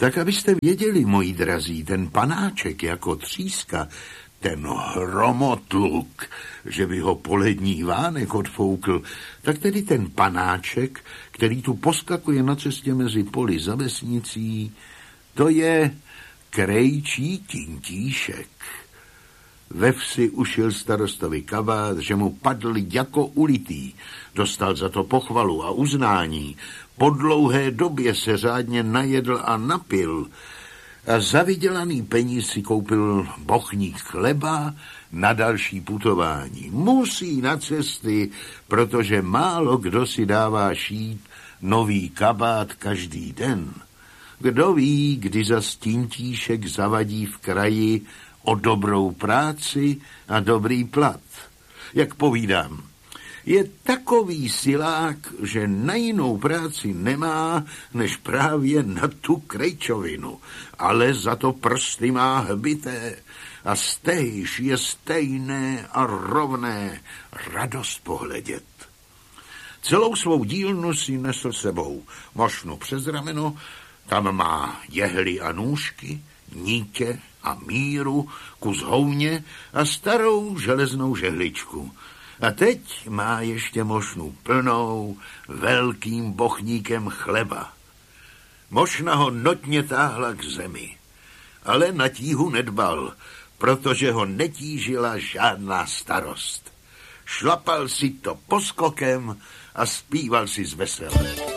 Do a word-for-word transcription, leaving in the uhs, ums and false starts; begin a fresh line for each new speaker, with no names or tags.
Tak abyste věděli, moji drazí, ten panáček jako tříska, ten hromotluk, že by ho polední vánek odfoukl, tak tedy ten panáček, který tu poskakuje na cestě mezi poli za vesnicí, to je krejčí Tintíšek. Ve vsi ušil starostovi kabát, že mu padl jako ulitý. Dostal za to pochvalu a uznání. Po dlouhé době se řádně najedl a napil a za vydělaný peníz si koupil bochník chleba na další putování. Musí na cesty, protože málo kdo si dává šít nový kabát každý den. Kdo ví, kdy zas Tintíšek zavadí v kraji o dobrou práci a dobrý plat. Jak povídám, je takový silák, že na jinou práci nemá, než právě na tu krejčovinu, ale za to prsty má hbité a stejž je stejné a rovné, radost pohledět. Celou svou dílnu si nesl sebou, mošnu přes rameno, tam má jehly a nůžky, nítě a míru, kus houně a starou železnou žehličku. A teď má ještě mošnu plnou velkým bochníkem chleba. Mošna ho notně táhla k zemi, ale na tíhu nedbal, protože ho netížila žádná starost. Šlapal si to poskokem a zpíval si z vesele.